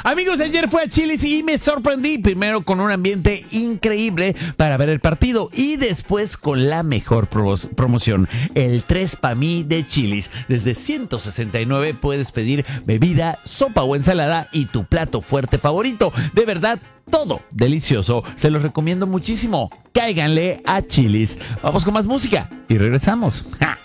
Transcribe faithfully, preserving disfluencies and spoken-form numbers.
Amigos, ayer fue a Chili's y me sorprendí. Primero con un ambiente increíble para ver el partido y después con la mejor pros- promoción, el tres pa' mí de Chili's. Desde ciento sesenta y nueve puedes pedir bebida, sopa o ensalada y tu plato fuerte favorito. De verdad, todo delicioso. Se los recomiendo muchísimo. Cáiganle a Chili's. Vamos con más música y regresamos. ¡Ja!